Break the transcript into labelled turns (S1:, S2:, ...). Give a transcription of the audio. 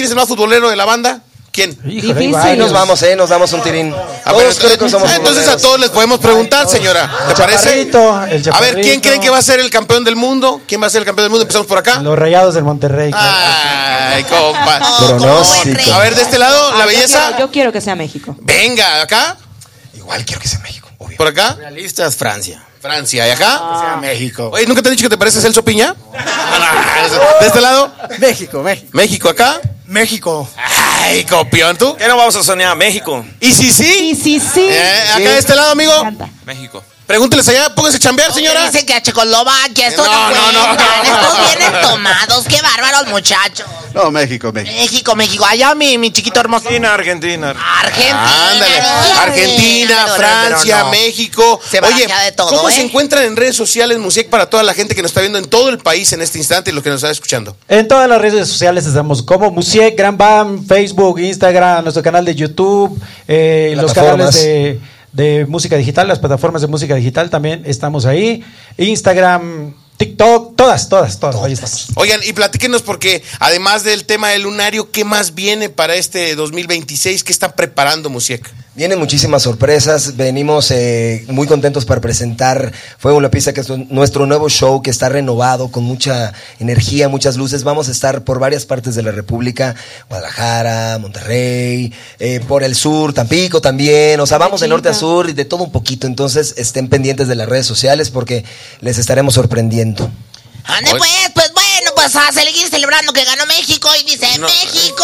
S1: quién es el más futbolero de la banda? ¿Quién?
S2: Difícil.
S3: Ahí nos vamos, nos damos un tirín.
S1: Entonces a todos les podemos preguntar, señora. ¿Te parece? A ver, ¿quién creen que va a ser el campeón del mundo? ¿Quién va a ser el campeón del mundo? Empezamos por acá.
S2: Los Rayados del Monterrey.
S1: Ay, compa.
S3: Pronóstico.
S1: A ver, de este lado, la belleza.
S4: Yo quiero que sea México.
S1: Venga, acá.
S3: Igual quiero que sea México, obvio.
S1: Por acá.
S5: Realistas, Francia.
S1: Francia. ¿Y acá?
S5: Que sea México.
S1: Oye, ¿nunca te han dicho que te pareces Celso Piña? ¿De este lado?
S5: México.
S1: México, acá.
S5: México.
S1: Ay, copión, ¿tú?
S6: ¿Qué no vamos a soñar? México.
S1: ¿Y si sí?
S4: Sí.
S1: Acá de este lado, amigo.
S4: Me encanta.
S6: México.
S1: Pregúnteles allá, pónganse a chambear, señora.
S7: Dicen que a Checoslovaquia, esto
S1: No.
S7: Estos vienen tomados, qué bárbaros, muchachos.
S8: No, México.
S7: México. Allá mi chiquito hermoso.
S6: Argentina.
S1: Ándale.
S7: Argentina.
S1: Argentina, Francia,
S7: Pero no.
S1: México.
S7: Se
S1: Oye,
S7: baraja de todo,
S1: ¿cómo
S7: ¿eh?
S1: se encuentran en redes sociales, Musiek, para toda la gente que nos está viendo en todo el país en este instante y los que nos están escuchando?
S2: En todas las redes sociales estamos como Musiek, Gran Bam, Facebook, Instagram, nuestro canal de YouTube, los canales de música digital, las plataformas de música digital también estamos ahí, Instagram, TikTok, todas, ahí estamos.
S1: Oigan, y platíquenos porque además del tema del lunario, ¿qué más viene para este 2026? ¿Qué están preparando, Musiek?
S3: Vienen muchísimas sorpresas, venimos muy contentos para presentar Fuego en la Pista, que es nuestro nuevo show que está renovado, con mucha energía, muchas luces. Vamos a estar por varias partes de la República, Guadalajara, Monterrey, por el sur, Tampico también, o sea, vamos de norte a sur y de todo un poquito. Entonces estén pendientes de las redes sociales porque les estaremos sorprendiendo.
S7: Ande pues bueno, pues a seguir celebrando que ganó México y dice México.